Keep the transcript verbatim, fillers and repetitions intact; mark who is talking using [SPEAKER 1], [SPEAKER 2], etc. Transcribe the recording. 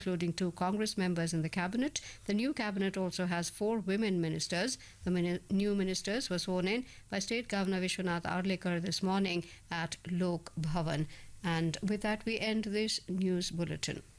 [SPEAKER 1] including two Congress members in the cabinet. The new cabinet also has four women ministers. The mini- new ministers were sworn in by State Governor Vishwanath Arlekar this morning at Lok Bhavan. And with that, we end this news bulletin.